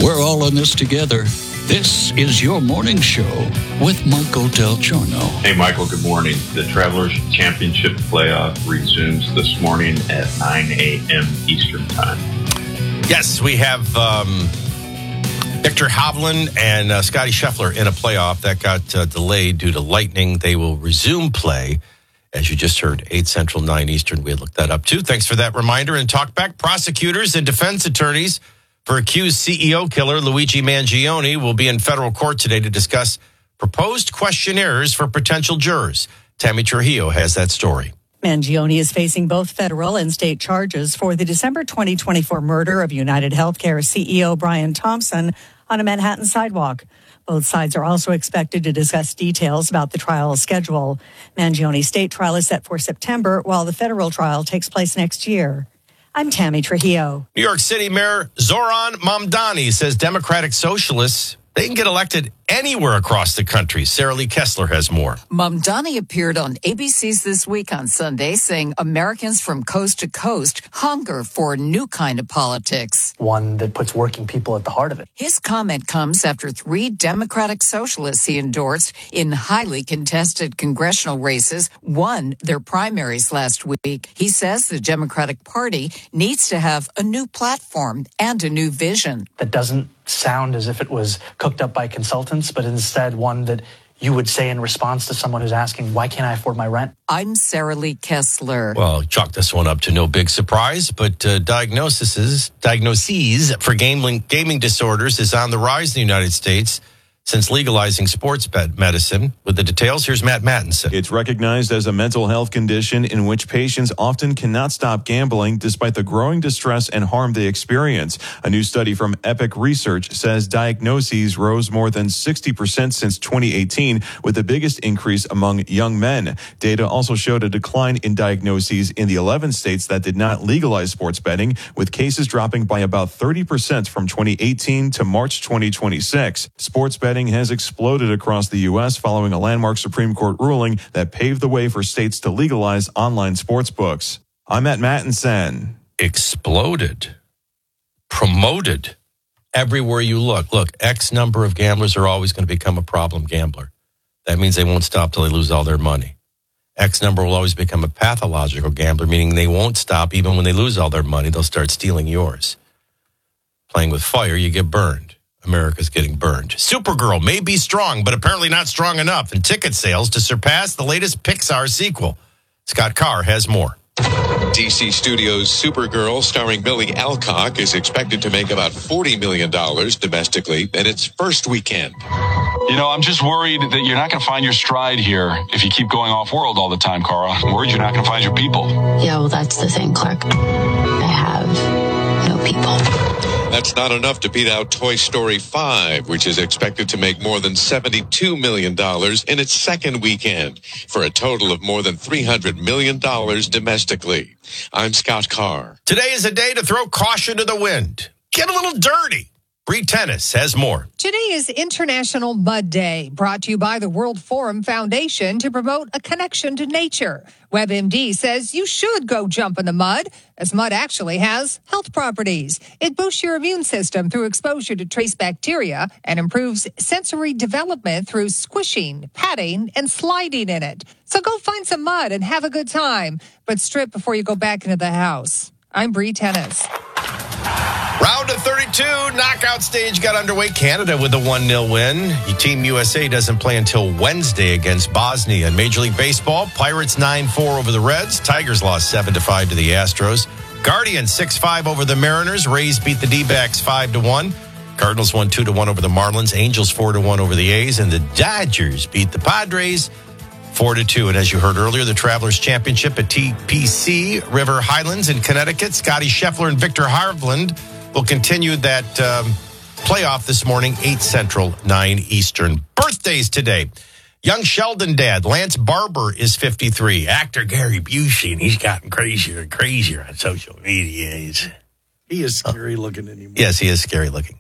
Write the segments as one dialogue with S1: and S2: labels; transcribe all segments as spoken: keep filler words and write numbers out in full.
S1: We're all in this together. This is your morning show with Michael Del Giorno.
S2: Hey, Michael, good morning. The Travelers Championship playoff resumes this morning at nine a.m. Eastern Time.
S3: Yes, we have um, Viktor Hovland and uh, Scotty Scheffler in a playoff that got uh, delayed due to lightning. They will resume play, as you just heard, eight Central, nine Eastern. We had looked that up, too. Thanks for that reminder. And talk back, prosecutors and defense attorneys for accused C E O killer Luigi Mangione will be in federal court today to discuss proposed questionnaires for potential jurors. Tammy Trujillo has that story.
S4: Mangione is facing both federal and state charges for the December twenty twenty-four murder of United Healthcare C E O Brian Thompson on a Manhattan sidewalk. Both sides are also expected to discuss details about the trial schedule. Mangione's state trial is set for September, while the federal trial takes place next year. I'm Tammy Trujillo.
S3: New York City Mayor Zoran Mamdani says Democratic Socialists, they can get elected anywhere across the country. Sarah Lee Kessler has more.
S5: Mamdani appeared on A B C's This Week on Sunday saying Americans from coast to coast hunger for a new kind of politics.
S6: One that puts working people at the heart of it.
S5: His comment comes after three Democratic Socialists he endorsed in highly contested congressional races won their primaries last week. He says the Democratic Party needs to have a new platform and a new vision.
S6: That doesn't sound as if it was cooked up by consultants, but instead one that you would say in response to someone who's asking, why can't I afford my rent?
S5: I'm Sarah Lee Kessler.
S3: Well, chalk this one up to no big surprise, but uh, diagnoses, diagnoses for gambling, gaming disorders is on the rise in the United States since legalizing sports bet medicine. With the details, here's Matt Mattinson.
S7: It's recognized as a mental health condition in which patients often cannot stop gambling despite the growing distress and harm they experience. A new study from Epic Research says diagnoses rose more than sixty percent since twenty eighteen, with the biggest increase among young men. Data also showed a decline in diagnoses in the eleven states that did not legalize sports betting, with cases dropping by about thirty percent from twenty eighteen to March twenty twenty-six. Sports betting has exploded across the U S following a landmark Supreme Court ruling that paved the way for states to legalize online sports books. I'm Matt Mattinson.
S3: Exploded. Promoted. Everywhere you look. Look, X number of gamblers are always going to become a problem gambler. That means they won't stop till they lose all their money. X number will always become a pathological gambler, meaning they won't stop even when they lose all their money. They'll start stealing yours. Playing with fire, you get burned. America's getting burned. Supergirl may be strong, but apparently not strong enough in ticket sales to surpass the latest Pixar sequel. Scott Carr has more.
S8: D C Studios' Supergirl, starring Millie Alcock, is expected to make about forty million dollars domestically in its first weekend.
S9: You know, I'm just worried that you're not going to find your stride here if you keep going off-world all the time, Cara. I'm worried you're not going to find your people.
S10: Yeah, well, that's the thing, Clark. I have no people.
S8: That's not enough to beat out Toy Story five, which is expected to make more than seventy-two million dollars in its second weekend, for a total of more than three hundred million dollars domestically. I'm Scott Carr.
S3: Today is a day to throw caution to the wind. Get a little dirty. Bree Tennis has more.
S11: Today is International Mud Day, brought to you by the World Forum Foundation to promote a connection to nature. WebMD says you should go jump in the mud, as mud actually has health properties. It boosts your immune system through exposure to trace bacteria and improves sensory development through squishing, patting, and sliding in it. So go find some mud and have a good time, but strip before you go back into the house. I'm Bree Tennis.
S3: Round of thirty-two, knockout stage got underway. Canada with a one nil win. Team U S A doesn't play until Wednesday against Bosnia. In Major League Baseball, Pirates nine four over the Reds. Tigers lost seven to five to the Astros. Guardians six five over the Mariners. Rays beat the D-backs five to one. Cardinals won two to one over the Marlins. Angels four to one over the A's. And the Dodgers beat the Padres four to two. And as you heard earlier, the Travelers Championship at T P C River Highlands in Connecticut. Scotty Scheffler and Viktor Hovland will continue that um, playoff this morning, eight Central, nine Eastern. Birthdays today. Young Sheldon dad, Lance Barber, is fifty-three. Actor Gary Busey, and he's gotten crazier and crazier on social media. He's,
S12: he is scary looking anymore.
S3: Yes, he is scary looking.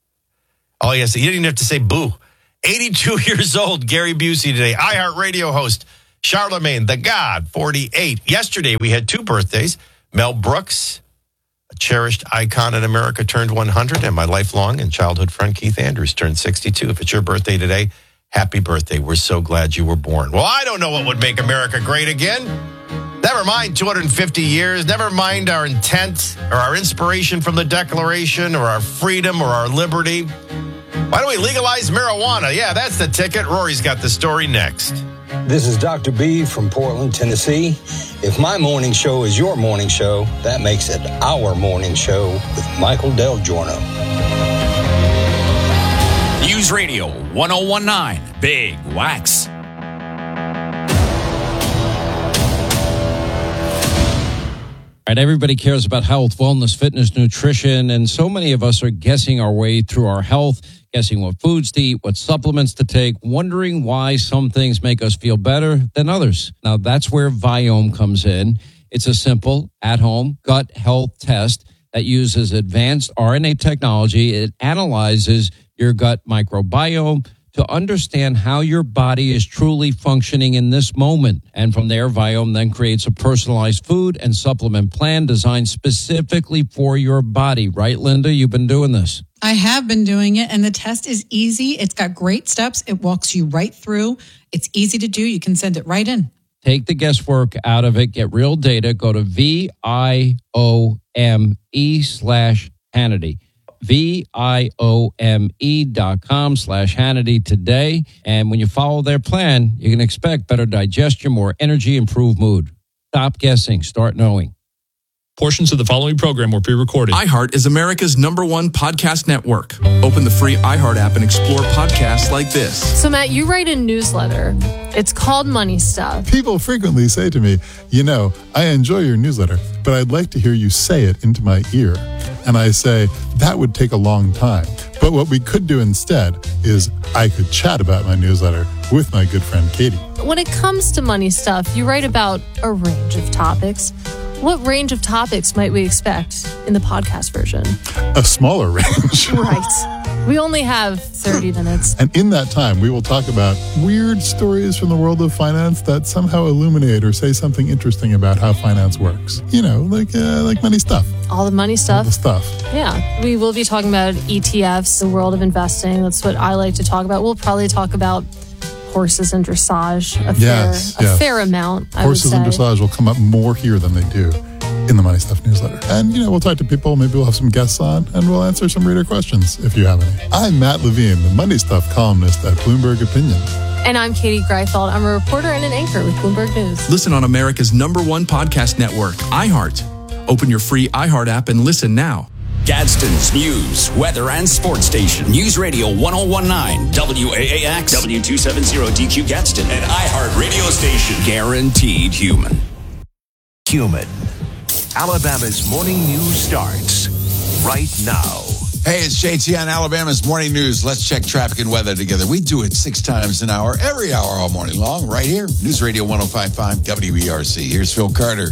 S3: Oh, yes, you didn't even have to say boo. eighty-two years old, Gary Busey today. iHeartRadio host, Charlemagne the God, forty-eight. Yesterday, we had two birthdays. Mel Brooks, cherished icon in America turned one hundred, and my lifelong and childhood friend Keith Andrews turned sixty-two. If it's your birthday today, happy birthday. We're so glad you were born. Well, I don't know what would make America great again. Never mind two hundred fifty years. Never mind our intent or our inspiration from the Declaration or our freedom or our liberty. Why don't we legalize marijuana? Yeah, that's the ticket. Rory's got the story next.
S13: This is Doctor B from Portland, Tennessee. If my morning show is your morning show, that makes it our morning show with Michael Del Giorno.
S14: News Radio one oh one nine Big Wax.
S15: Right, everybody cares about health, wellness, fitness, nutrition, and so many of us are guessing our way through our health, guessing what foods to eat, what supplements to take, wondering why some things make us feel better than others. Now, that's where Viome comes in. It's a simple, at-home gut health test that uses advanced R N A technology. It analyzes your gut microbiome to understand how your body is truly functioning in this moment. And from there, Viome then creates a personalized food and supplement plan designed specifically for your body. Right, Linda? You've been doing this.
S16: I have been doing it, and the test is easy. It's got great steps. It walks you right through. It's easy to do. You can send it right in.
S15: Take the guesswork out of it. Get real data. Go to V I O M E slash Hannity. V I O M E dot com slash Hannity today. And when you follow their plan, you can expect better digestion, more energy, improved mood. Stop guessing. Start knowing.
S17: Portions of the following program were pre-recorded. iHeart is America's number one podcast network. Open the free iHeart app and explore podcasts like this.
S18: So, Matt, you write a newsletter. It's called Money Stuff.
S19: People frequently say to me, you know, I enjoy your newsletter, but I'd like to hear you say it into my ear. And I say, that would take a long time. But what we could do instead is I could chat about my newsletter with my good friend Katie.
S18: When it comes to Money Stuff, you write about a range of topics. What range of topics might we expect in the podcast version?
S19: A smaller range.
S18: Right. We only have thirty minutes.
S19: And in that time, we will talk about weird stories from the world of finance that somehow illuminate or say something interesting about how finance works. You know, like uh, like money stuff.
S18: All the money stuff.
S19: All the stuff.
S18: Yeah. We will be talking about E T Fs, the world of investing. That's what I like to talk about. We'll probably talk about horses and dressage a
S19: yes,
S18: fair,
S19: yes.
S18: a fair amount, I
S19: Horses
S18: would say.
S19: and dressage will come up more here than they do in the Money Stuff newsletter. And, you know, we'll talk to people. Maybe we'll have some guests on, and we'll answer some reader questions if you have any. I'm Matt Levine, the Money Stuff columnist at Bloomberg Opinion.
S18: And I'm Katie Greifeld. I'm a reporter and an anchor with Bloomberg News.
S17: Listen on America's number one podcast network, iHeart. Open your free iHeart app and listen now.
S14: Gadsden's news, weather, and sports station. News Radio one oh one nine, W A A X, W two seventy D Q Gadsden, and iHeart radio station. Guaranteed human.
S20: Human. Alabama's morning news starts right now.
S21: Hey, it's J T on Alabama's Morning News. Let's check traffic and weather together. We do it six times an hour, every hour all morning long, right here. News Radio one oh five point five W E R C. Here's Phil Carter.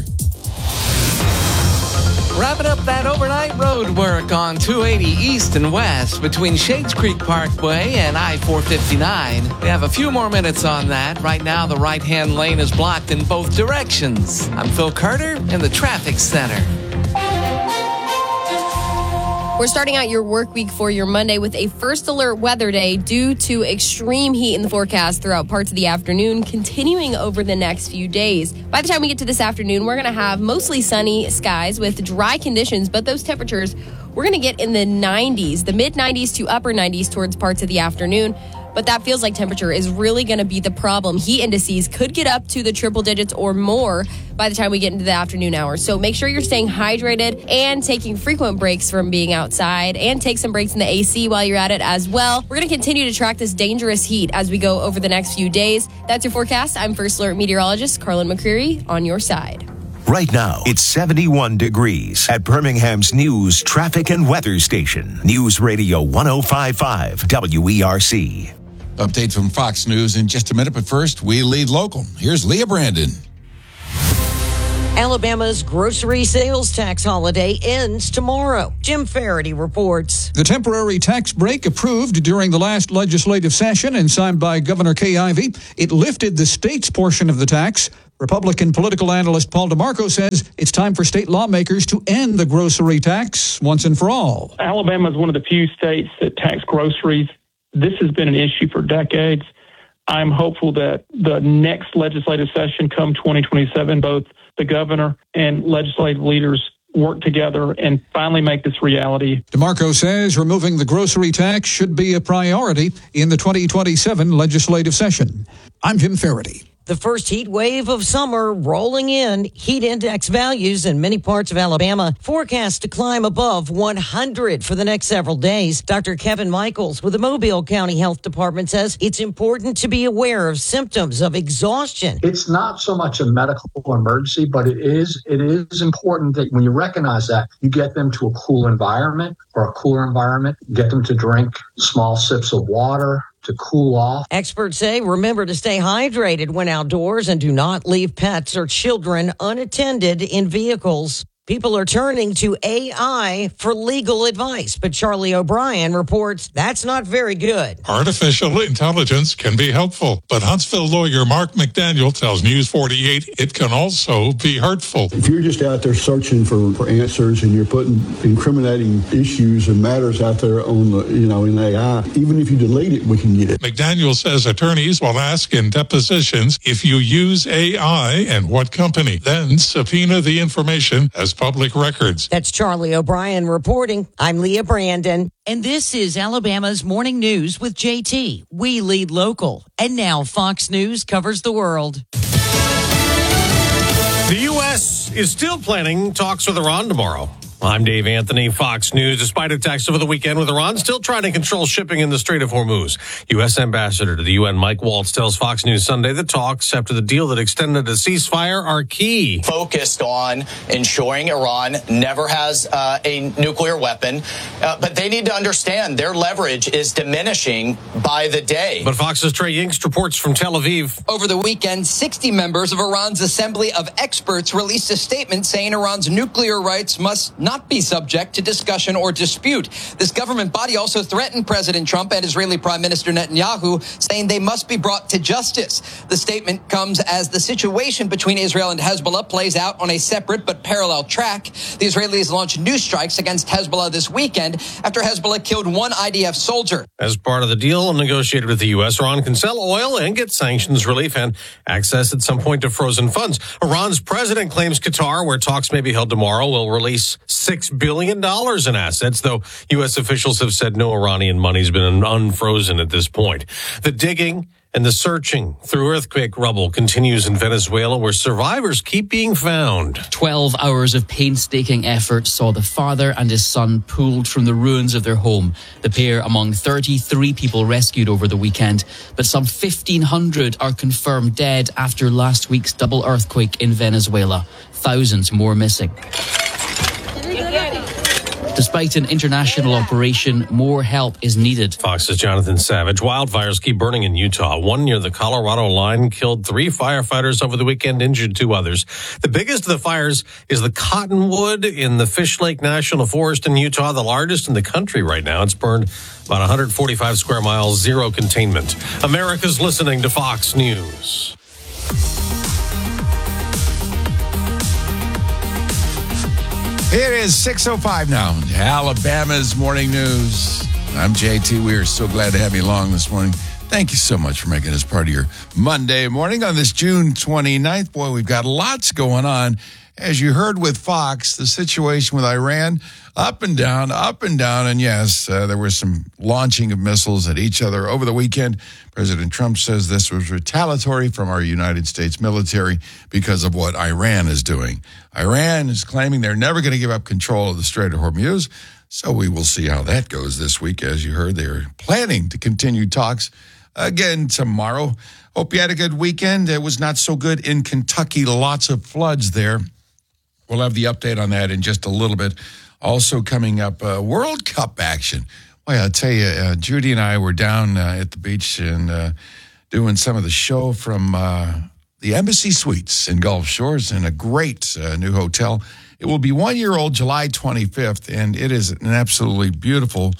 S22: Wrapping up that overnight road work on two eighty east and west between Shades Creek Parkway and I four fifty-nine. We have a few more minutes on that. Right now, the right-hand lane is blocked in both directions. I'm Phil Carter in the Traffic Center.
S23: We're starting out your work week for your Monday with a first alert weather day due to extreme heat in the forecast throughout parts of the afternoon, continuing over the next few days. By the time we get to this afternoon, we're going to have mostly sunny skies with dry conditions, but those temperatures, we're going to get in the nineties, the mid nineties to upper nineties towards parts of the afternoon. But that feels like temperature is really going to be the problem. Heat indices could get up to the triple digits or more by the time we get into the afternoon hours. So make sure you're staying hydrated and taking frequent breaks from being outside, and take some breaks in the A C while you're at it as well. We're going to continue to track this dangerous heat as we go over the next few days. That's your forecast. I'm First Alert Meteorologist Carlin McCreary on your side.
S20: Right now, it's seventy-one degrees at Birmingham's news, traffic, and weather station. News Radio one oh five point five W E R C.
S21: Update from Fox News in just a minute, but first, we lead local. Here's Leah Brandon.
S1: Alabama's grocery sales tax holiday ends tomorrow. Jim Faraday reports.
S2: The temporary tax break approved during the last legislative session and signed by Governor Kay Ivey, it lifted the state's portion of the tax. Republican political analyst Paul DeMarco says it's time for state lawmakers to end the grocery tax once and for all.
S4: Alabama is one of the few states that tax groceries. This has been an issue for decades. I'm hopeful that the next legislative session come twenty twenty-seven, both the governor and legislative leaders work together and finally make this reality.
S2: DeMarco says removing the grocery tax should be a priority in the twenty twenty-seven legislative session. I'm Jim Faraday.
S1: The first heat wave of summer rolling in. Heat index values in many parts of Alabama forecast to climb above one hundred for the next several days. Doctor Kevin Michaels with the Mobile County Health Department says it's important to be aware of symptoms of exhaustion.
S24: It's not so much a medical emergency, but it is it is important that when you recognize that, you get them to a cool environment or a cooler environment, get them to drink small sips of water to cool off.
S1: Experts say remember to stay hydrated when outdoors and do not leave pets or children unattended in vehicles. People are turning to A I for legal advice, but Charlie O'Brien reports that's not very good.
S25: Artificial intelligence can be helpful, but Huntsville lawyer Mark McDaniel tells News forty-eight it can also be hurtful.
S26: If you're just out there searching for, for answers and you're putting incriminating issues and matters out there on the, you know, in A I, even if you delete it, we can get it.
S25: McDaniel says attorneys will ask in depositions if you use A I and what company, then subpoena the information as public records.
S1: That's Charlie O'Brien reporting. I'm Leah Brandon. And this is Alabama's Morning News with J T. We lead local. And now Fox News covers the world.
S3: The U S is still planning talks with Iran tomorrow. I'm Dave Anthony, Fox News. Despite attacks over the weekend with Iran still trying to control shipping in the Strait of Hormuz, U S Ambassador to the U N Mike Waltz tells Fox News Sunday the talks after the deal that extended a ceasefire are key.
S27: Focused on ensuring Iran never has uh, a nuclear weapon, uh, but they need to understand their leverage is diminishing by the day.
S3: But Fox's Trey Yingst reports from Tel Aviv.
S28: Over the weekend, sixty members of Iran's Assembly of Experts released a statement saying Iran's nuclear rights must not not be subject to discussion or dispute. This government body also threatened President Trump and Israeli Prime Minister Netanyahu, saying they must be brought to justice. The statement comes as the situation between Israel and Hezbollah plays out on a separate but parallel track. The Israelis launched new strikes against Hezbollah this weekend after Hezbollah killed one I D F soldier.
S3: As part of the deal negotiated with the U S, Iran can sell oil and get sanctions relief and access at some point to frozen funds. Iran's president claims Qatar, where talks may be held tomorrow, will release six billion dollars in assets, though U S officials have said no Iranian money's been unfrozen at this point. The digging and the searching through earthquake rubble continues in Venezuela, where survivors keep being found.
S29: Twelve hours of painstaking effort saw the father and his son pulled from the ruins of their home. The pair among thirty-three people rescued over the weekend, but some fifteen hundred are confirmed dead after last week's double earthquake in Venezuela. Thousands more missing. Despite an international operation, more help is needed.
S3: Fox's Jonathan Savage. Wildfires keep burning in Utah. One near the Colorado line killed three firefighters over the weekend, injured two others. The biggest of the fires is the Cottonwood in the Fish Lake National Forest in Utah, the largest in the country right now. It's burned about one hundred forty-five square miles, zero containment. America's listening to Fox News.
S21: It is six oh five now. Alabama's Morning News. I'm J T. We are so glad to have you along this morning. Thank you so much for making us part of your Monday morning on this June twenty-ninth. Boy, we've got lots going on. As you heard with Fox, the situation with Iran, up and down, up and down. And yes, uh, there was some launching of missiles at each other over the weekend. President Trump says this was retaliatory from our United States military because of what Iran is doing. Iran is claiming they're never going to give up control of the Strait of Hormuz. So we will see how that goes this week. As you heard, they're planning to continue talks again tomorrow. Hope you had a good weekend. It was not so good in Kentucky. Lots of floods there. We'll have the update on that in just a little bit. Also coming up, uh, World Cup action. Well, I'll tell you, uh, Judy and I were down uh, at the beach and uh, doing some of the show from uh, the Embassy Suites in Gulf Shores in a great uh, new hotel. It will be one year old July twenty-fifth, and it is an absolutely beautiful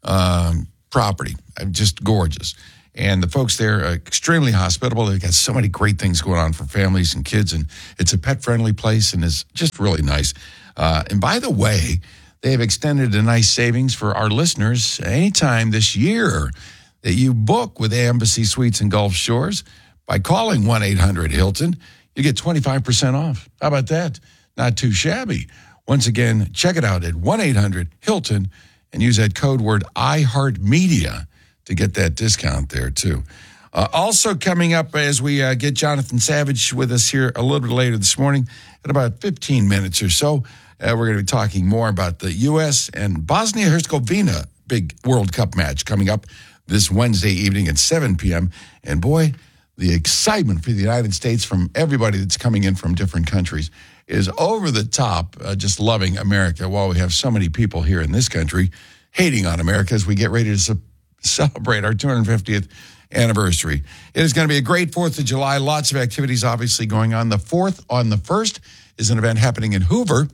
S21: um, property, just gorgeous. And the folks there are extremely hospitable. They've got so many great things going on for families and kids, and it's a pet-friendly place, and it's just really nice. Uh, and by the way, they have extended a nice savings for our listeners anytime this year that you book with Embassy Suites in Gulf Shores by calling one eight hundred Hilton. You get twenty-five percent off. How about that? Not too shabby. Once again, check it out at one eight hundred Hilton and use that code word iHeartMedia to get that discount there, too. Uh, also coming up as we uh, get Jonathan Savage with us here a little bit later this morning, in about fifteen minutes or so, uh, we're going to be talking more about the U S and Bosnia-Herzegovina big World Cup match coming up this Wednesday evening at seven p.m. And boy, the excitement for the United States from everybody that's coming in from different countries is over the top, uh, just loving America, while we have so many people here in this country hating on America as we get ready to su- celebrate our two hundred fiftieth anniversary. It is going to be a great fourth of July. Lots of activities obviously going on. The fourth on the first is an event happening in Hoover.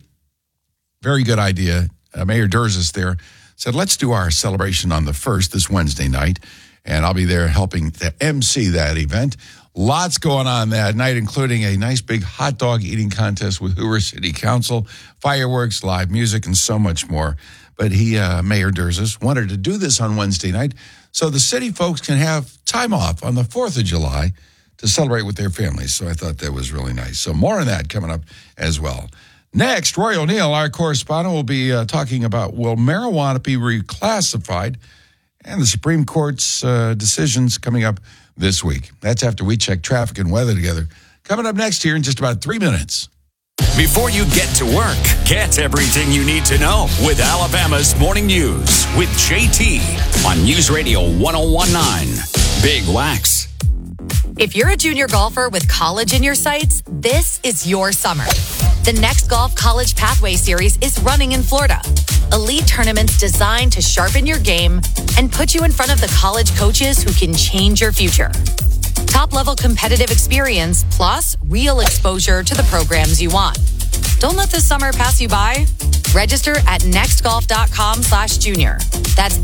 S21: Very good idea. Uh, Mayor Durzis there said, let's do our celebration on the first this Wednesday night. And I'll be there helping to emcee that event. Lots going on that night, including a nice big hot dog eating contest with Hoover City Council, fireworks, live music, and so much more. But he, uh, Mayor Durzis, wanted to do this on Wednesday night so the city folks can have time off on the fourth of July to celebrate with their families. So I thought that was really nice. So more on that coming up as well. Next, Roy O'Neill, our correspondent, will be uh, talking about will marijuana be reclassified and the Supreme Court's uh, decisions coming up this week. That's after we check traffic and weather together. Coming up next here in just about three minutes.
S14: Before you get to work, get everything you need to know with Alabama's Morning News with J T on News Radio one oh one point nine. Big Wax.
S5: If you're a junior golfer with college in your sights, this is your summer. The Next Golf College Pathway Series is running in Florida. Elite tournaments designed to sharpen your game and put you in front of the college coaches who can change your future. Top-level competitive experience plus real exposure to the programs you want. Don't let this summer pass you by. Register at nextgolf.com slash junior. That's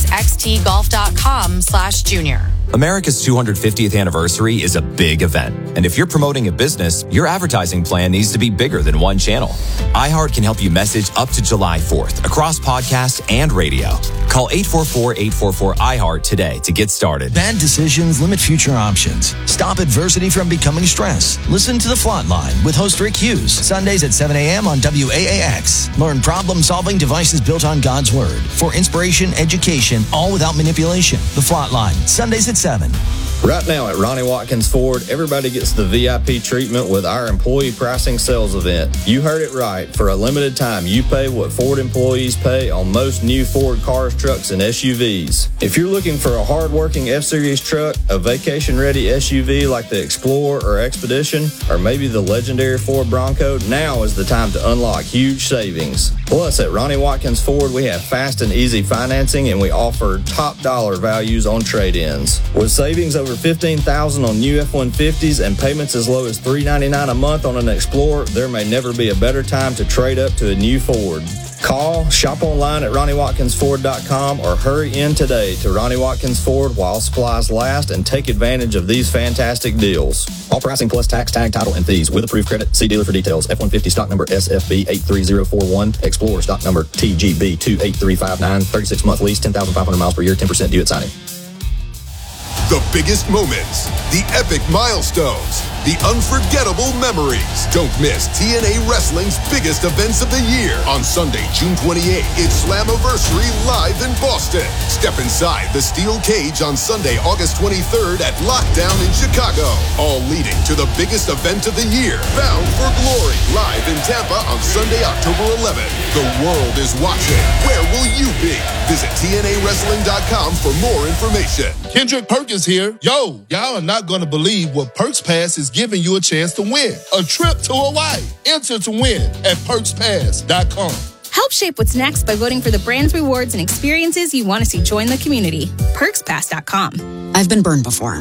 S5: nxxtgolf.com slash junior.
S6: America's two hundred fiftieth anniversary is a big event. And if you're promoting a business, your advertising plan needs to be bigger than one channel. iHeart can help you message up to July fourth across podcasts and radio. Call eight four four, eight four four, I heart today to get started.
S7: Bad decisions limit future options. Stop adversity from becoming stress. Listen to The Flatline with host Rick Hughes. Sundays at seven a.m. on W A A X. Learn problem-solving devices built on God's Word. For inspiration, education, all without manipulation. The Flatline. Sundays at seven.
S8: Right now at Ronnie Watkins Ford, everybody gets the V I P treatment with our employee pricing sales event. You heard it right. For a limited time, you pay what Ford employees pay on most new Ford cars, trucks, and S U Vs. If you're looking for a hard-working F-Series truck, a vacation-ready S U V like the Explorer or Expedition, or maybe the legendary Ford Bronco, now is the time to unlock huge savings. Plus, at Ronnie Watkins Ford, we have fast and easy financing, and we offer top dollar values on trade-ins. With savings over fifteen thousand dollars on new F one fifties and payments as low as three hundred ninety-nine dollars a month on an Explorer, there may never be a better time to trade up to a new Ford. Call, shop online at ronnie watkins ford dot com, or hurry in today to Ronnie Watkins Ford while supplies last and take advantage of these fantastic deals. All pricing plus tax, tag, title, and fees with approved credit. See dealer for details. F one fifty stock number S F B eight three zero four one. Explorer stock number T G B two eight three five nine. thirty-six month lease, ten thousand five hundred miles per year, ten percent due at signing.
S9: The biggest moments, the epic milestones, the unforgettable memories. Don't miss T N A Wrestling's biggest events of the year. On Sunday, June twenty-eighth, it's Slammiversary live in Boston. Step inside the steel cage on Sunday, August twenty-third at Lockdown in Chicago. All leading to the biggest event of the year, Bound for Glory, live in Tampa on Sunday, October eleventh. The world is watching. Where will you be? Visit T N A wrestling dot com for more information.
S10: Kendrick Perkins here. Yo, y'all are not going to believe what Perks Pass is giving you a chance to win. A trip to Hawaii. Enter to win at perks pass dot com.
S11: Help shape what's next by voting for the brands, rewards, and experiences you want to see join the community. perks pass dot com.
S12: I've been burned before.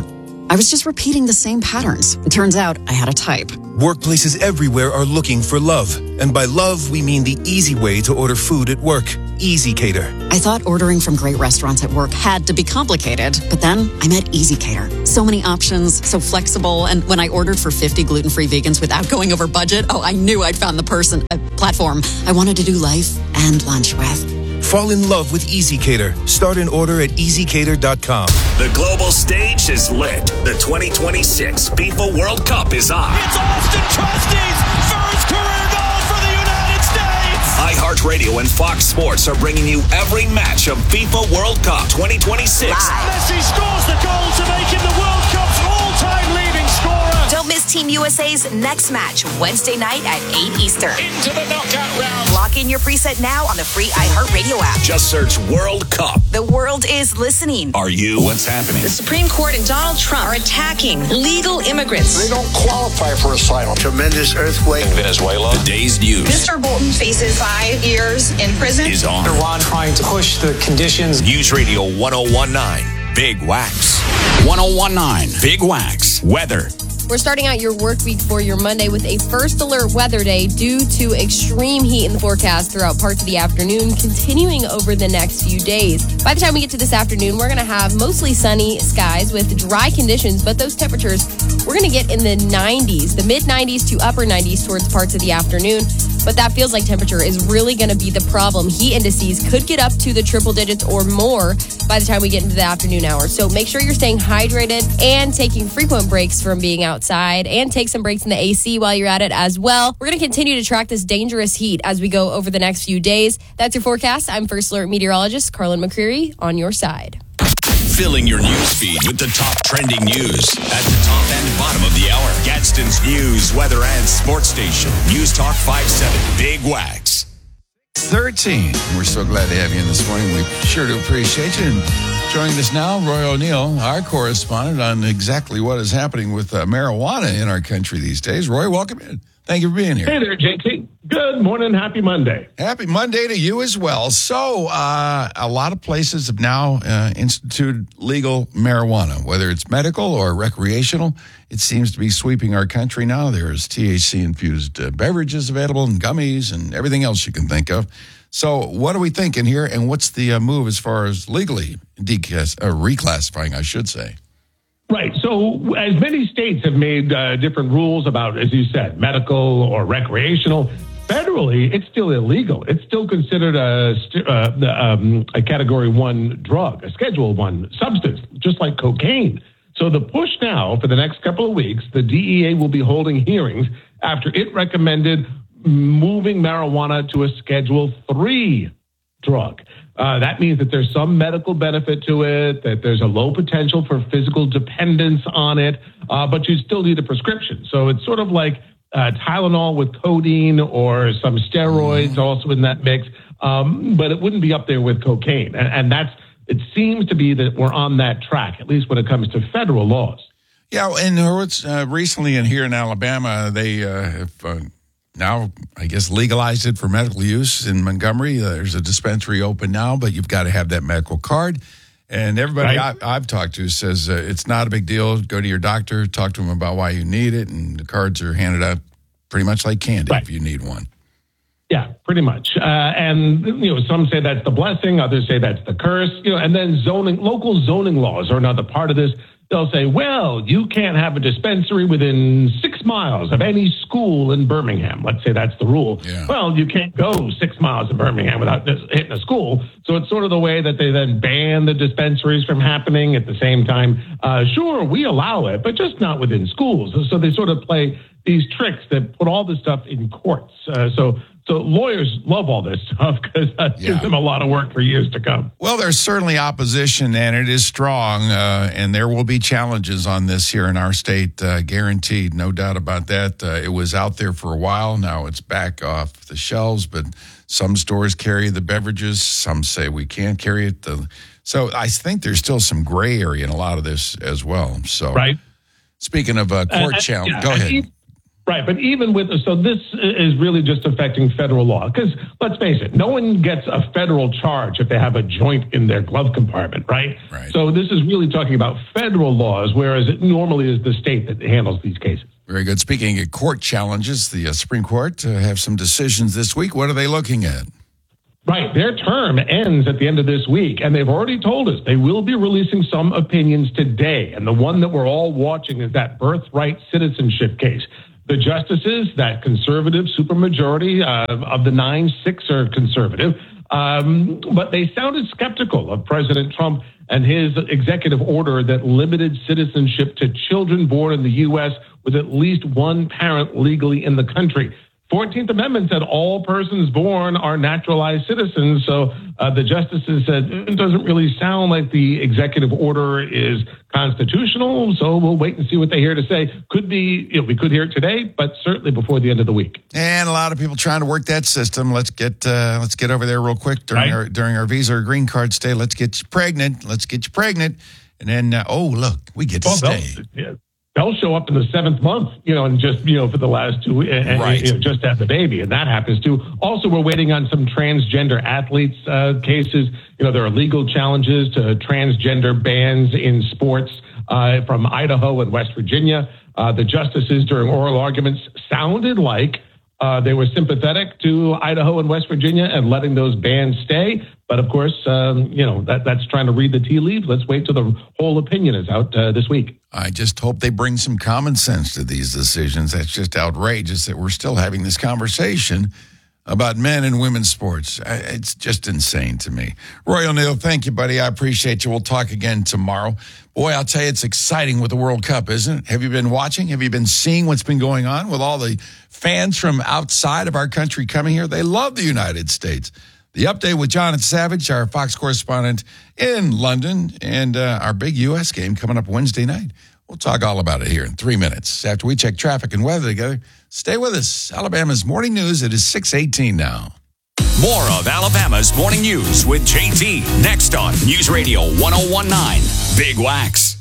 S12: I was just repeating the same patterns. It turns out I had a type.
S13: Workplaces everywhere are looking for love. And by love, we mean the easy way to order food at work. Easy Cater.
S12: I thought ordering from great restaurants at work had to be complicated, but then I met Easy Cater. So many options, so flexible, and when I ordered for fifty gluten-free vegans without going over budget, oh, I knew I'd found the person, uh, platform I wanted to do life and lunch with.
S13: Fall in love with Easy Cater. Start an order at easy cater dot com.
S20: The global stage is lit. The twenty twenty-six FIFA World Cup is on.
S15: It's Austin Trusty's first career goal for the United States.
S20: iHeartRadio and Fox Sports are bringing you every match of FIFA World Cup twenty twenty-six.
S15: Live. Messi scores the goal to make him the World Cup's all-time leading scorer.
S5: Don't miss Team U S A's next match Wednesday night at eight Eastern.
S15: Into the knockout round.
S5: Lock in your preset now on the free iHeartRadio app.
S20: Just search World Cup.
S5: The world is listening.
S20: Are you? What's happening?
S16: The Supreme Court and Donald Trump are attacking legal immigrants.
S17: They don't qualify for asylum.
S18: Tremendous earthquake in Venezuela.
S20: The day's news.
S16: Mister Bolton faces five years in prison.
S20: Is on.
S18: Iran trying to push the conditions.
S20: News Radio ten nineteen. Big Wax.
S14: ten nineteen. Big Wax. Weather.
S19: We're starting out your work week for your Monday with a first alert weather day due to extreme heat in the forecast throughout parts of the afternoon, continuing over the next few days. By the time we get to this afternoon, we're going to have mostly sunny skies with dry conditions, but those temperatures, we're going to get in the nineties, the mid nineties to upper nineties towards parts of the afternoon. But that feels like temperature is really going to be the problem. Heat indices could get up to the triple digits or more by the time we get into the afternoon hours. So make sure you're staying hydrated and taking frequent breaks from being outside, and take some breaks in the A C while you're at it as well. We're going to continue to track this dangerous heat as we go over the next few days. That's your forecast. I'm First Alert meteorologist Carlin McCreary on your side.
S14: Filling your news feed with the top trending news at the top and bottom of the hour. Gadsden's news, weather, and sports station. News Talk fifty-seven. Big Wax.
S21: thirteen. We're so glad to have you in this morning. We sure do appreciate you. And joining us now, Roy O'Neill, our correspondent on exactly what is happening with uh, marijuana in our country these days. Roy, welcome in. Thank you for being here.
S19: Hey there, J T. Good morning. Happy Monday.
S21: Happy Monday to you as well. So, uh, a lot of places have now uh, instituted legal marijuana, whether it's medical or recreational. It seems to be sweeping our country now. There's T H C-infused uh, beverages available and gummies and everything else you can think of. So, what are we thinking here, and what's the uh, move as far as legally declass- uh, reclassifying, I should say?
S19: Right. So as many states have made uh, different rules about, as you said, medical or recreational, federally, it's still illegal. It's still considered a, uh, um, a category one drug, a schedule one substance, just like cocaine. So the push now for the next couple of weeks, the D E A will be holding hearings after it recommended moving marijuana to a schedule three drug. Uh, that means that there's some medical benefit to it, that there's a low potential for physical dependence on it, uh, but you still need a prescription. So it's sort of like uh, Tylenol with codeine or some steroids also in that mix, um, but it wouldn't be up there with cocaine. And, and that's, it seems to be that we're on that track, at least when it comes to federal laws.
S21: Yeah, and what's uh, recently in here in Alabama, they uh, have uh, now, I guess, legalized it for medical use in Montgomery. Uh, there's a dispensary open now, but you've got to have that medical card. And everybody
S19: Right.
S21: I, I've talked to says uh, it's not a big deal. Go to your doctor, talk to him about why you need it, and the cards are handed out pretty much like candy
S19: Right.
S21: if you need one.
S19: Yeah, pretty much. Uh, and, you know, some say that's the blessing, others say that's the curse, you know, and then zoning, local zoning laws are another part of this. They'll say, well, you can't have a dispensary within six miles of any school in Birmingham. Let's say that's the rule.
S21: Yeah.
S19: Well, you can't go six miles in Birmingham without just hitting a school. So it's sort of the way that they then ban the dispensaries from happening at the same time. Uh, sure, we allow it, but just not within schools. So they sort of play these tricks that put all this stuff in courts. Uh, so So lawyers love all this stuff because that
S21: Yeah.
S19: gives them a lot of work for years to come.
S21: Well, there's certainly opposition, and it is strong, uh, and there will be challenges on this here in our state, uh, guaranteed, no doubt about that. Uh, it was out there for a while. Now it's back off the shelves, but some stores carry the beverages. Some say we can't carry it. The, so I think there's still some gray area in a lot of this as well. So,
S19: Right.
S21: Speaking of uh, court
S19: Uh,
S21: challenge,
S19: yeah,
S21: go
S19: and
S21: ahead.
S19: e- Right, but even with, so this is really just affecting federal law. Because let's face it, no one gets a federal charge if they have a joint in their glove compartment, right?
S21: Right.
S19: So this is really talking about federal laws, whereas it normally is the state that handles these cases.
S21: Very good. Speaking of court challenges, the uh, Supreme Court uh, have some decisions this week. What are they looking at?
S19: Right. Their term ends at the end of this week, and they've already told us they will be releasing some opinions today. And the one that we're all watching is that birthright citizenship case. The justices, that conservative supermajority uh, of the nine, six are conservative, um, but they sounded skeptical of President Trump and his executive order that limited citizenship to children born in the U S with at least one parent legally in the country. fourteenth Amendment said all persons born are naturalized citizens. So uh, the justices said it doesn't really sound like the executive order is constitutional. So we'll wait and see what they hear to say. Could be, you know, we could hear it today, but certainly before the end of the week.
S21: And a lot of people trying to work that system. Let's get uh, let's get over there real quick during right. our during our visa or green card stay. Let's get you pregnant. Let's get you pregnant, and then uh, oh look, we get to
S19: well,
S21: stay.
S19: Yeah. They'll show up in the seventh month, you know, and just, you know, for the last two, and,
S21: right.
S19: you know, just have the baby. And that happens too. Also, we're waiting on some transgender athletes uh, cases. You know, there are legal challenges to transgender bans in sports uh, from Idaho and West Virginia. Uh, the justices during oral arguments sounded like uh, they were sympathetic to Idaho and West Virginia and letting those bans stay. But of course, um, you know, that, that's trying to read the tea leaves. Let's wait till the whole opinion is out uh, this week.
S21: I just hope they bring some common sense to these decisions. That's just outrageous that we're still having this conversation about men and women's sports. It's just insane to me. Roy O'Neill, thank you, buddy. I appreciate you. We'll talk again tomorrow. Boy, I'll tell you, it's exciting with the World Cup, isn't it? Have you been watching? Have you been seeing what's been going on with all the fans from outside of our country coming here? They love the United States. The update with Jonathan Savage, our Fox correspondent in London, and uh, our big U S game coming up Wednesday night. We'll talk all about it here in three minutes after we check traffic and weather together. Stay with us. Alabama's Morning News. It is six eighteen now.
S14: More of Alabama's Morning News with J T next on News Radio one oh one point nine Big Wax.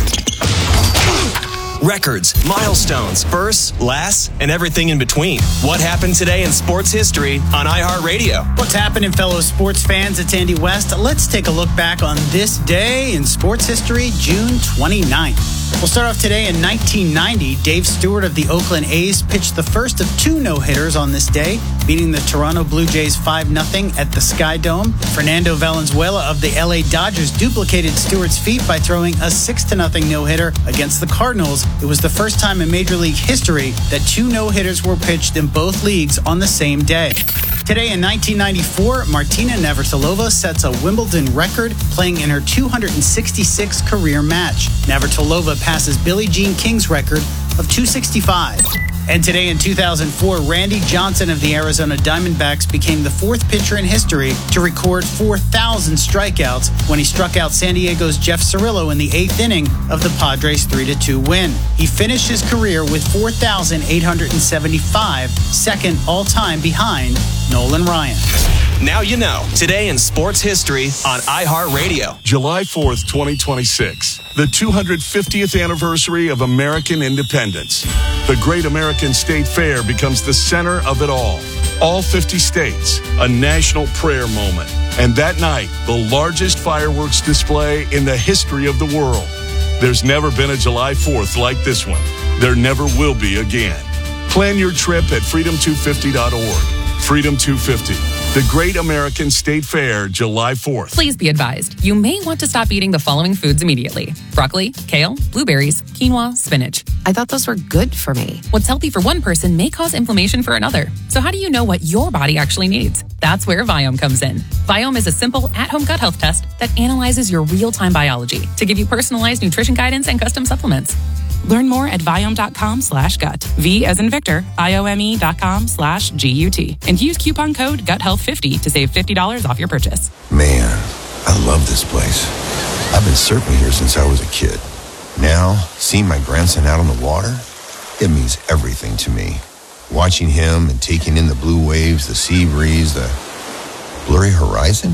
S1: Records, milestones, firsts, lasts, and everything in between. What happened today in sports history on iHeartRadio?
S2: What's happening, fellow sports fans? It's Andy West. Let's take a look back on this day in sports history, June twenty-ninth. We'll start off today in nineteen ninety. Dave Stewart of the Oakland A's pitched the first of two no-hitters on this day, beating the Toronto Blue Jays five nothing at the Sky Dome. Fernando Valenzuela of the L A Dodgers duplicated Stewart's feat by throwing a six to nothing no-hitter against the Cardinals. It was the first time in Major League history that two no-hitters were pitched in both leagues on the same day. Today in nineteen ninety-four, Martina Navratilova sets a Wimbledon record, playing in her two hundred sixty-sixth career match. Navratilova passes Billie Jean King's record of two sixty-five. And today in two thousand four, Randy Johnson of the Arizona Diamondbacks became the fourth pitcher in history to record four thousand strikeouts when he struck out San Diego's Jeff Cirillo in the eighth inning of the Padres three to two win. He finished his career with four thousand eight hundred seventy-five, second all-time behind Nolan Ryan.
S1: Now you know. Today in sports history on iHeartRadio.
S4: July fourth, twenty twenty-six. The two hundred fiftieth anniversary of American independence. The Great American State Fair becomes the center of it all. All fifty states, a national prayer moment. And that night, the largest fireworks display in the history of the world. There's never been a July fourth like this one. There never will be again. Plan your trip at freedom two fifty dot org. Freedom two fifty. The Great American State Fair, July fourth.
S22: Please be advised, you may want to stop eating the following foods immediately. Broccoli, kale, blueberries, quinoa, spinach. I thought those were good for me. What's healthy for one person may cause inflammation for another. So how do you know what your body actually needs? That's where Viome comes in. Viome is a simple at-home gut health test that analyzes your real-time biology to give you personalized nutrition guidance and custom supplements. Learn more at Viome.com slash gut. V as in Victor, I-O-M-E dot com slash G-U-T. And use coupon code gut health fifty to save fifty dollars off your purchase.
S23: Man, I love this place. I've been surfing here since I was a kid. Now, seeing my grandson out on the water, it means everything to me. Watching him and taking in the blue waves, the sea breeze, the blurry horizon.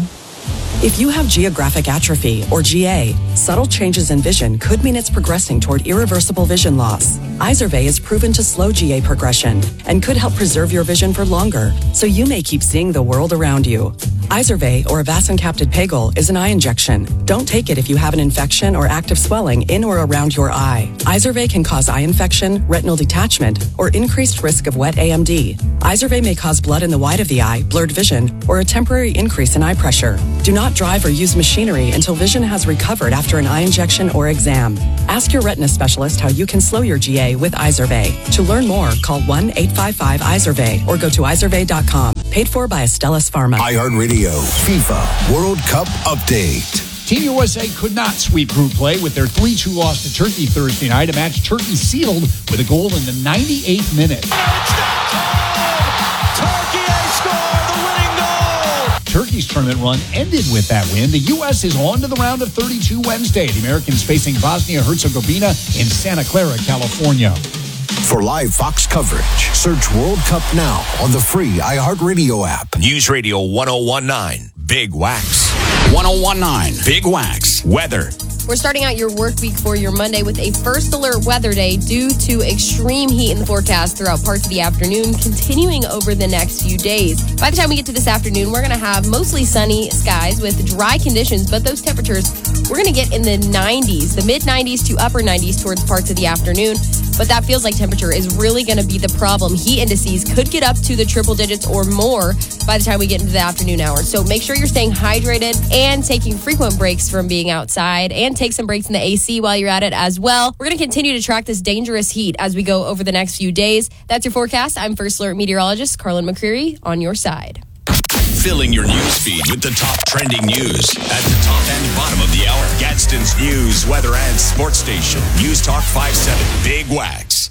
S3: If you have geographic atrophy, or G A, subtle changes in vision could mean it's progressing toward irreversible vision loss. Izervay is proven to slow G A progression and could help preserve your vision for longer, so you may keep seeing the world around you. Izervay, or avacincaptad pegol, is an eye injection. Don't take it if you have an infection or active swelling in or around your eye. Izervay can cause eye infection, retinal detachment, or increased risk of wet A M D. Izervay may cause blood in the white of the eye, blurred vision, or a temporary increase in eye pressure. Do not drive or use machinery until vision has recovered after an eye injection or exam. Ask your retina specialist how you can slow your G A with Izervay. To learn more, call one eight five five Izervay or go to izervay dot com. Paid for by Astellas Pharma.
S20: iHeartRadio FIFA World Cup Update.
S6: Team U S A could not sweep group play with their three two loss to Turkey Thursday night, a match Turkey sealed with a goal in the ninety-eighth minute. Turkey's tournament run ended with that win. The U S is on to the round of thirty-two Wednesday. The Americans facing Bosnia-Herzegovina in Santa Clara, California.
S20: For live Fox coverage, search World Cup now on the free iHeartRadio app.
S14: News Radio one oh one nine, Big Wax. one oh one nine, Big Wax. Weather.
S7: We're starting out your work week for your Monday with a first alert weather day due to extreme heat in the forecast throughout parts of the afternoon, continuing over the next few days. By the time we get to this afternoon, we're going to have mostly sunny skies with dry conditions, but those temperatures, we're going to get in the nineties, the mid nineties to upper nineties towards parts of the afternoon. But that feels like temperature is really going to be the problem. Heat indices could get up to the triple digits or more by the time we get into the afternoon hours. So make sure you're staying hydrated and taking frequent breaks from being outside, and take some breaks in the A C while you're at it as well. We're going to continue to track this dangerous heat as we go over the next few days. That's your forecast. I'm First Alert meteorologist Carlin McCreary on your side.
S14: Filling your news feed with the top trending news at the top and bottom of the hour. Gadsden's news, weather, and sports station. News Talk five seven, Big Wax.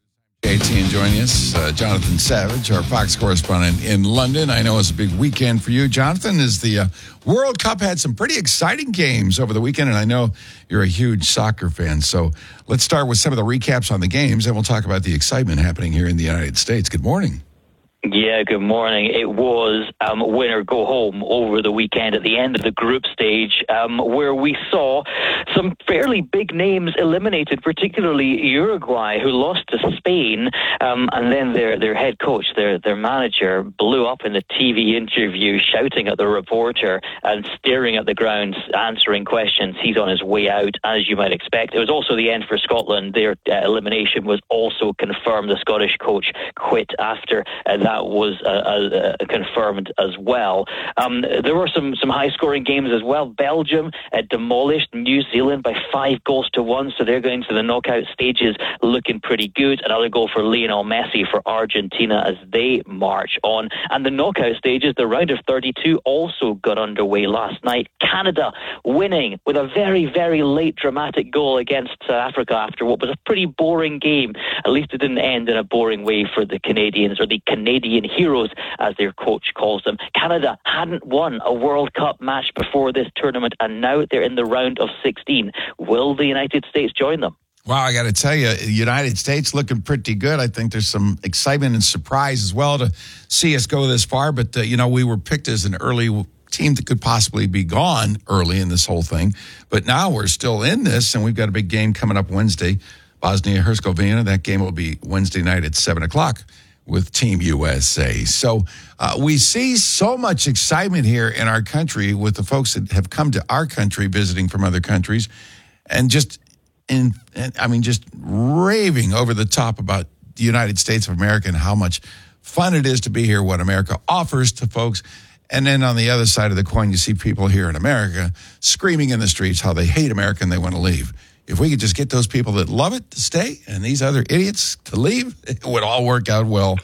S21: J T and joining us, uh, Jonathan Savage, our Fox correspondent in London. I know it's a big weekend for you. Jonathan, is the uh, World Cup had some pretty exciting games over the weekend, and I know you're a huge soccer fan. So let's start with some of the recaps on the games, and we'll talk about the excitement happening here in the United States. Good morning.
S24: Yeah, good morning. It was um, win or go home over the weekend at the end of the group stage, um, where we saw some fairly big names eliminated, particularly Uruguay, who lost to Spain, um, and then their their head coach, their their manager, blew up in the T V interview, shouting at the reporter and staring at the ground, answering questions. He's on his way out, as you might expect. It was also the end for Scotland. Their uh, elimination was also confirmed. The Scottish coach quit after uh, that. That was uh, uh, confirmed as well. Um, there were some, some high-scoring games as well. Belgium uh, demolished New Zealand by five goals to one, so they're going to the knockout stages looking pretty good. Another goal for Lionel Messi for Argentina as they march on. And the knockout stages, the round of thirty-two, also got underway last night. Canada winning with a very, very late dramatic goal against South Africa after what was a pretty boring game. At least it didn't end in a boring way for the Canadians, or the Canadian heroes, as their coach calls them. Canada hadn't won a World Cup match before this tournament, and now they're in the round of sixteen. Will the United States join them?
S21: Wow, I got to tell you, the United States looking pretty good. I think there's some excitement and surprise as well to see us go this far. But, uh, you know, we were picked as an early team that could possibly be gone early in this whole thing. But now we're still in this, and we've got a big game coming up Wednesday, Bosnia-Herzegovina. That game will be Wednesday night at seven o'clock. With Team U S A. So uh, we see so much excitement here in our country with the folks that have come to our country visiting from other countries, and just in, I mean, just raving over the top about the United States of America and how much fun it is to be here, what America offers to folks. And then on the other side of the coin, you see people here in America screaming in the streets how they hate America and they want to leave. If we could just get those people that love it to stay and these other idiots to leave, it would all work out well.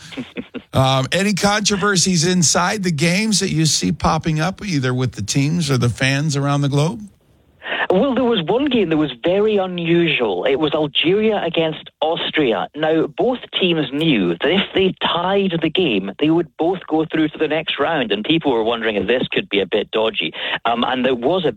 S21: um, any controversies inside the games that you see popping up, either with the teams or the fans around the globe?
S24: Well, there was one game that was very unusual. It was Algeria against Austria. Now, both teams knew that if they tied the game, they would both go through to the next round, and people were wondering if this could be a bit dodgy. Um, and there was a bit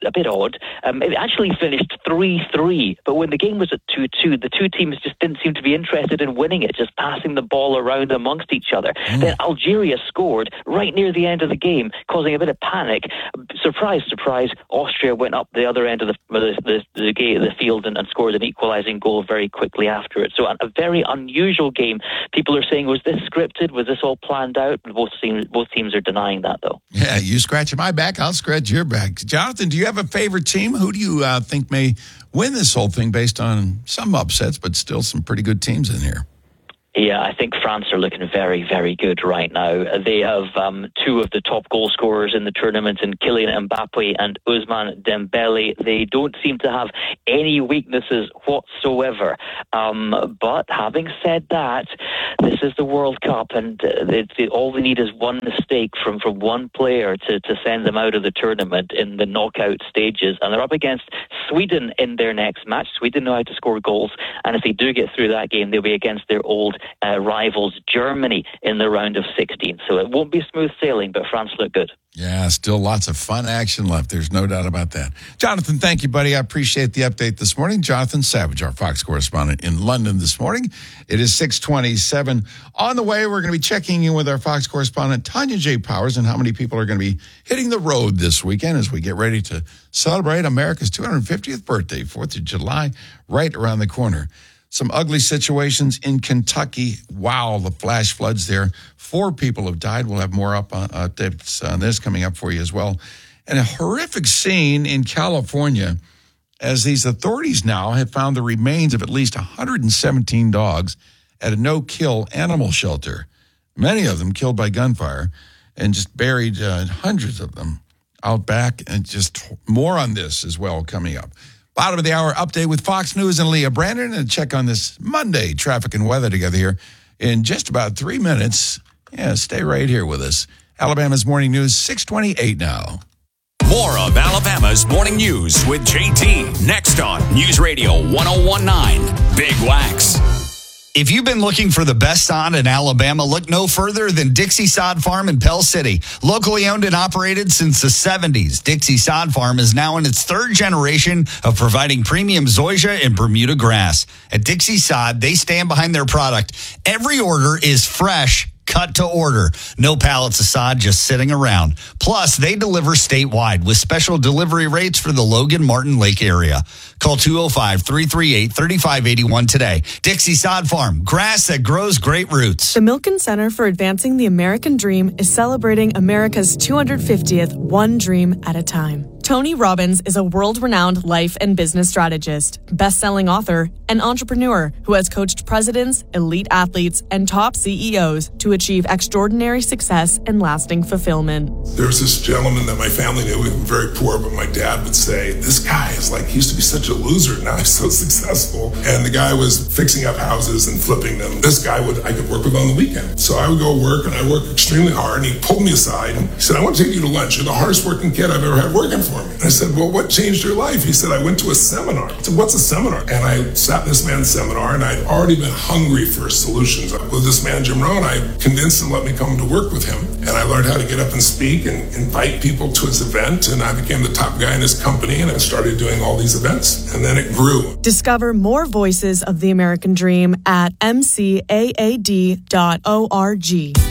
S24: a bit odd. Um, it actually finished three three, but when the game was at two two, the two teams just didn't seem to be interested in winning it, just passing the ball around amongst each other. Mm. Then Algeria scored right near the end of the game, causing a bit of panic. Surprise, surprise, Austria went up the other end of the the, the, the, the field and, and scored an equalising goal very quickly after it. So a, a very unusual game. People are saying, was this scripted? Was this all planned out? Both teams, both teams are denying that, though.
S21: Yeah, you scratch my back, I'll scratch your back. Jonathan, do you have a favorite team? Who do you uh, think may win this whole thing based on some upsets, but still some pretty good teams in here?
S24: Yeah, I think France are looking very, very good right now. They have um, two of the top goal scorers in the tournament in Kylian Mbappe and Ousmane Dembele. They don't seem to have any weaknesses whatsoever. Um, but having said that, this is the World Cup, and uh, they, they, all they need is one mistake from, from one player to, to send them out of the tournament in the knockout stages. And they're up against Sweden in their next match. Sweden know how to score goals, and if they do get through that game, they'll be against their old Uh, rivals Germany in the round of sixteen. So it won't be smooth sailing, but France look good.
S21: Yeah, still lots of fun action left. There's no doubt about that. Jonathan, thank you, buddy. I appreciate the update this morning. Jonathan Savage, our Fox correspondent in London this morning. It is six twenty-seven. On the way, we're going to be checking in with our Fox correspondent, Tanya J. Powers, and how many people are going to be hitting the road this weekend as we get ready to celebrate America's two hundred fiftieth birthday, fourth of July, right around the corner. Some ugly situations in Kentucky. Wow, the flash floods there. Four people have died. We'll have more up on, updates on this coming up for you as well. And a horrific scene in California as these authorities now have found the remains of at least one hundred seventeen dogs at a no-kill animal shelter. Many of them killed by gunfire and just buried uh, hundreds of them out back. And just more on this as well coming up. Bottom of the hour update with Fox News and Leah Brandon, and check on this Monday traffic and weather together here in just about three minutes. Yeah, stay right here with us. Alabama's Morning News, six twenty-eight now.
S14: More of Alabama's Morning News with J T next on News Radio one oh one nine Big Wax.
S8: If you've been looking for the best sod in Alabama, look no further than Dixie Sod Farm in Pell City. Locally owned and operated since the seventies, Dixie Sod Farm is now in its third generation of providing premium zoysia and Bermuda grass. At Dixie Sod, they stand behind their product. Every order is fresh, cut to order. No pallets of sod just sitting around. Plus, they deliver statewide with special delivery rates for the Logan Martin Lake area. Call two oh five, three three eight, three five eight one today. Dixie Sod Farm, grass that grows great roots.
S9: The Milken Center for Advancing the American Dream is celebrating America's two hundred fiftieth, one dream at a time. Tony Robbins is a world-renowned life and business strategist, best-selling author, and entrepreneur who has coached presidents, elite athletes, and top C E Os to achieve extraordinary success and lasting fulfillment.
S10: There was this gentleman that my family knew, we were very poor, but my dad would say, this guy is like, he used to be such a loser, now he's so successful. And the guy was fixing up houses and flipping them. This guy would, I could work with on the weekend. So I would go work, and I worked extremely hard, and he pulled me aside, and he said, I want to take you to lunch. You're the hardest working kid I've ever had working for me. And I said, well, what changed your life? He said, I went to a seminar. I said, what's a seminar? And I sat in this man's seminar, and I'd already been hungry for solutions. With this man, Jim Rohn, I convinced him to let me come to work with him. And I learned how to get up and speak and invite people to his event. And I became the top guy in his company, and I started doing all these events. And then it grew.
S9: Discover more voices of the American dream at m c a a d dot org.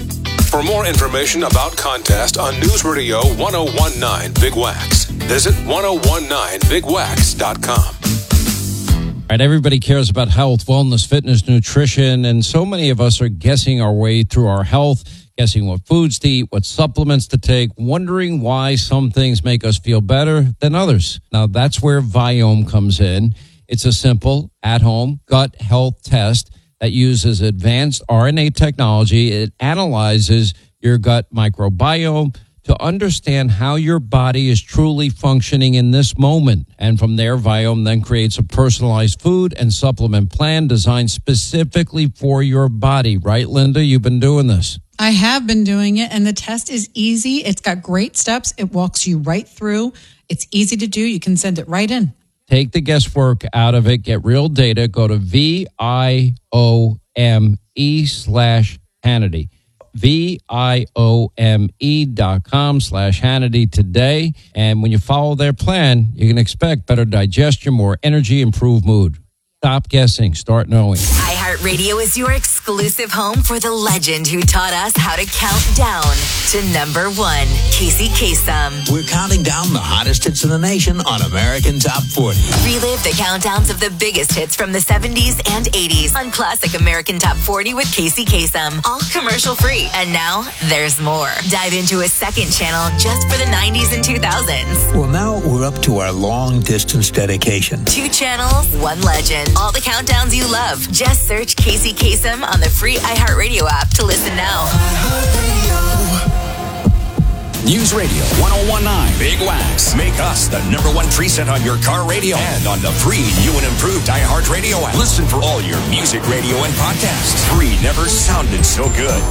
S11: For more information about contest on News Radio one oh one nine Big Wax, visit ten nineteen big wax dot com.
S25: All right, everybody cares about health, wellness, fitness, nutrition, and so many of us are guessing our way through our health, guessing what foods to eat, what supplements to take, wondering why some things make us feel better than others. Now, that's where Viome comes in. It's a simple, at-home gut health test that uses advanced R N A technology. It analyzes your gut microbiome to understand how your body is truly functioning in this moment. And from there, Viome then creates a personalized food and supplement plan designed specifically for your body. Right, Linda? You've been doing this.
S26: I have been doing it, and the test is easy. It's got great steps. It walks you right through. It's easy to do. You can send it right in.
S25: Take the guesswork out of it. Get real data. Go to V I O M E slash Hannity. V I O M E dot com slash Hannity today. And when you follow their plan, you can expect better digestion, more energy, improved mood. Stop guessing. Start knowing.
S5: iHeartRadio is your exclusive home for the legend who taught us how to count down to number one, Casey Kasem.
S12: We're counting down the hottest hits in the nation on American Top forty.
S5: Relive the countdowns of the biggest hits from the seventies and eighties on Classic American Top forty with Casey Kasem. All commercial free. And now there's more. Dive into a second channel just for the nineties and two thousands.
S12: Well, now we're up to our long distance dedication.
S5: Two channels, one legend. All the countdowns you love. Just search Casey Kasem on the free iHeartRadio app to listen now.
S14: News Radio ten nineteen Big Wax. Make us the number one preset on your car radio and on the free new and improved iHeartRadio app. Listen for all your music, radio, and podcasts. Free never sounded so good.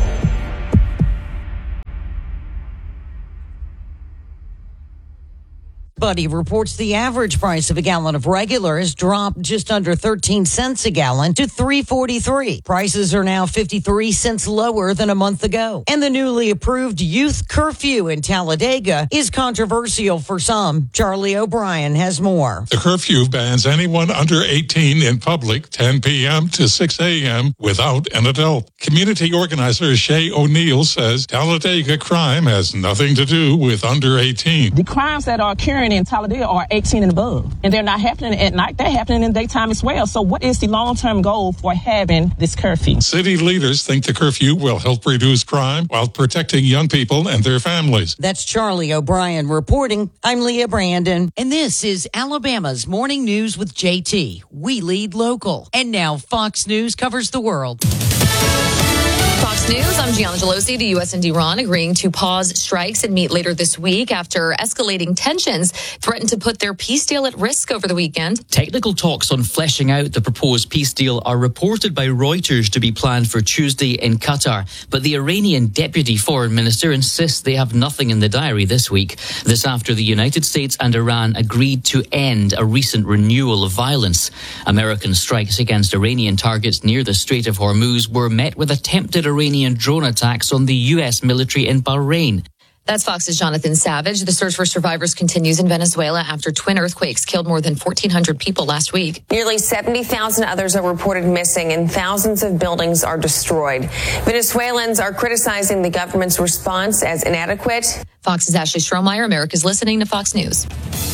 S13: Buddy reports the average price of a gallon of regular has dropped just under thirteen cents a gallon to three forty-three. Prices are now fifty-three cents lower than a month ago. And the newly approved youth curfew in Talladega is controversial for some. Charlie O'Brien has more.
S15: The curfew bans anyone under eighteen in public ten p.m. to six a.m. without an adult. Community organizer Shay O'Neill says Talladega crime has nothing to do with under eighteen.
S16: The crimes that are occurring in Talladega are eighteen and above, and they're not happening at night. They're happening in daytime as well. So what is the long-term goal for having this curfew?
S15: City leaders think the curfew will help reduce crime while protecting young people and their families.
S13: That's Charlie O'Brien reporting. I'm Leah Brandon, and this is Alabama's Morning News with J T. We lead local. And now Fox News covers the world.
S17: Fox News, I'm Gianna Gelosi. The U S and Iran agreeing to pause strikes and meet later this week after escalating tensions threatened to put their peace deal at risk over the weekend.
S27: Technical talks on fleshing out the proposed peace deal are reported by Reuters to be planned for Tuesday in Qatar. But the Iranian deputy foreign minister insists they have nothing in the diary this week. This after the United States and Iran agreed to end a recent renewal of violence. American strikes against Iranian targets near the Strait of Hormuz were met with attempted Iranian drone attacks on the U S military in Bahrain.
S17: That's Fox's Jonathan Savage. The search for survivors continues in Venezuela after twin earthquakes killed more than fourteen hundred people last week.
S28: Nearly seventy thousand others are reported missing and thousands of buildings are destroyed. Venezuelans are criticizing the government's response as inadequate.
S17: Fox's Ashley Strohmeyer. America's listening to Fox News.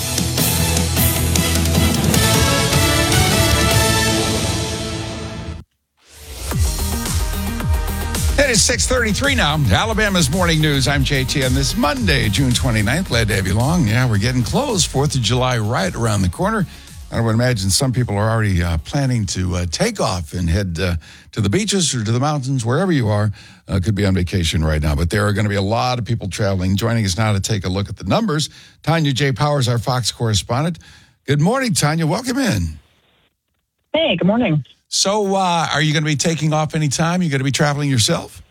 S21: It is six thirty-three now. Alabama's Morning News. I'm J T on this Monday, June twenty-ninth. Glad to have you along. Yeah, we're getting close. fourth of July right around the corner. I would imagine some people are already uh, planning to uh, take off and head uh, to the beaches or to the mountains, wherever you are. Uh, could be on vacation right now. But there are going to be a lot of people traveling. Joining us now to take a look at the numbers, Tanya J. Powers, our Fox correspondent. Good morning, Tanya. Welcome in.
S29: Hey, good morning.
S21: So uh, are you going to be taking off any time? You going to be traveling yourself?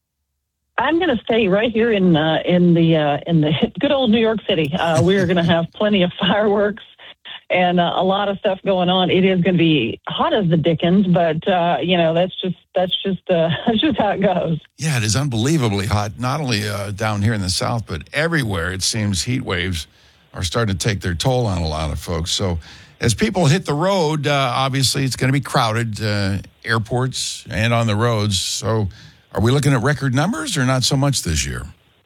S29: I'm going to stay right here in uh, in the uh, in the good old New York City. Uh, we are going to have plenty of fireworks and uh, a lot of stuff going on. It is going to be hot as the dickens, but uh, you know that's just that's just uh, that's just how it goes.
S21: Yeah, it is unbelievably hot. Not only uh, down here in the South, but everywhere. It seems heat waves are starting to take their toll on a lot of folks. So as people hit the road, uh, obviously it's going to be crowded, uh, airports and on the roads. So are we looking at record numbers or not so much this year?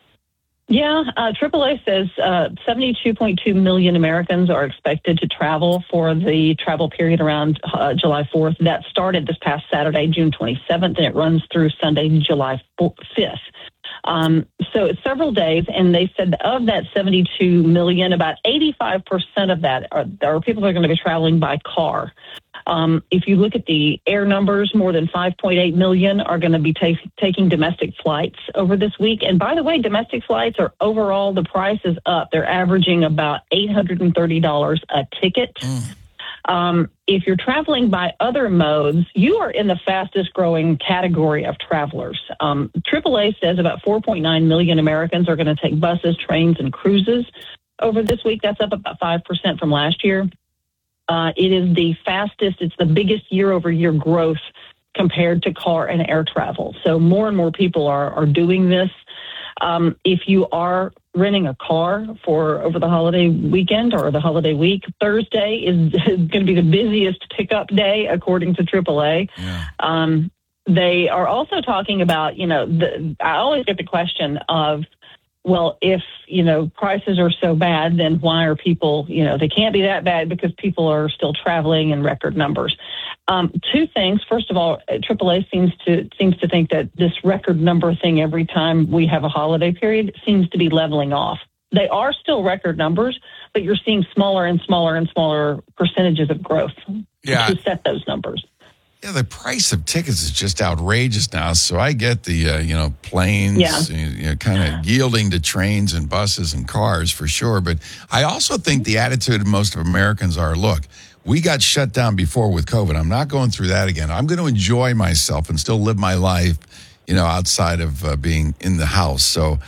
S29: Yeah, uh, triple A says uh, seventy-two point two million Americans are expected to travel for the travel period around uh, July fourth. That started this past Saturday, June twenty-seventh, and it runs through Sunday, July fifth. Um, so it's several days, and they said of that seventy-two million, about eighty-five percent of that are, are people that are going to be traveling by car. Um, if you look at the air numbers, more than five point eight million are going to be ta- taking domestic flights over this week. And by the way, domestic flights are overall, the price is up. They're averaging about eight hundred thirty dollars a ticket. Mm. Um, if you're traveling by other modes, you are in the fastest growing category of travelers. Um, triple A says about four point nine million Americans are going to take buses, trains, and cruises over this week. That's up about five percent from last year. Uh, it is the fastest, it's the biggest year-over-year growth compared to car and air travel. So more and more people are, are doing this. Um, if you are renting a car for over the holiday weekend or the holiday week, Thursday is, is going to be the busiest pickup day, according to triple A.
S21: Yeah.
S29: Um, they are also talking about, you know, the, I always get the question of, well, if, you know, prices are so bad, then why are people, you know, they can't be that bad because people are still traveling in record numbers. Um, two things. First of all, triple A seems to seems to think that this record number thing every time we have a holiday period seems to be leveling off. They are still record numbers, but you're seeing smaller and smaller and smaller percentages of growth
S21: Yeah.
S29: to set those numbers.
S21: Yeah, the price of tickets is just outrageous now. So I get the, uh, you know, planes,
S29: Yeah.
S21: you know, kind of yielding to trains and buses and cars for sure. But I also think the attitude of most of Americans are, look, we got shut down before with COVID. I'm not going through that again. I'm going to enjoy myself and still live my life, you know, outside of uh, being in the house. So